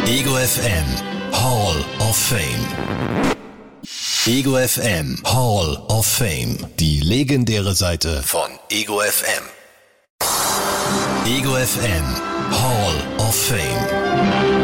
Ego FM Hall of Fame. Ego FM Hall of Fame. Die legendäre Seite von Ego FM. Ego FM Hall of Fame.